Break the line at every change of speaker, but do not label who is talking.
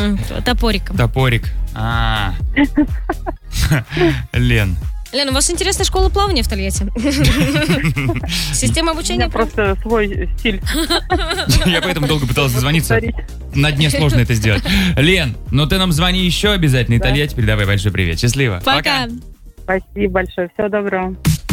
Топориком.
Топорик. Лен.
Лена, у вас интересная школа плавания в Тольятти? Система
У
обучения?
меня просто свой стиль.
Я поэтому долго пытался дозвониться. На дне сложно это сделать. Лен, ну ты нам звони еще обязательно. И Тольятти передавай большой привет. Счастливо.
Пока.
Спасибо большое. Всего доброго.